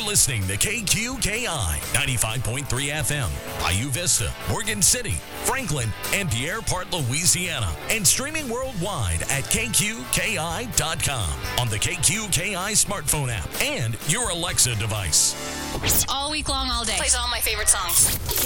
listening to KQKI 95.3 FM, Bayou Vista, Morgan City, Franklin, and Pierre Part, Louisiana, and streaming worldwide at KQKI.com on the KQKI smartphone app and your Alexa device. All week long, all day. Plays all my favorite songs.